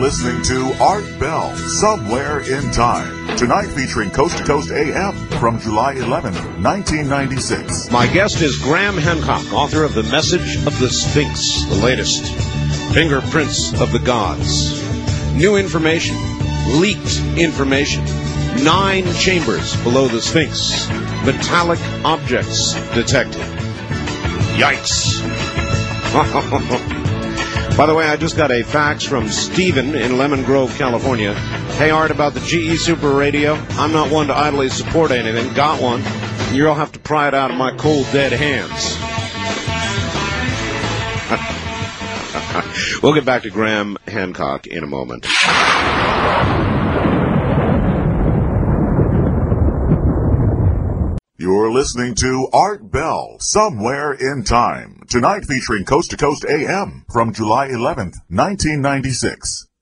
listening to Art Bell, Somewhere in Time. Tonight featuring Coast to Coast AM from July 11th, 1996. My guest is Graham Hancock, author of The Message of the Sphinx, the latest. Fingerprints of the Gods. New information. Leaked information. 9 chambers below the Sphinx. Metallic objects detected. Yikes. By the way, I just got a fax from Steven in Lemon Grove, California. Hey, Art, about the GE Super Radio. I'm not one to idly support anything. Got one. You'll have to pry it out of my cold, dead hands. We'll get back to Graham Hancock in a moment. You're listening to Art Bell, Somewhere in Time. Tonight featuring Coast to Coast AM from July 11th, 1996.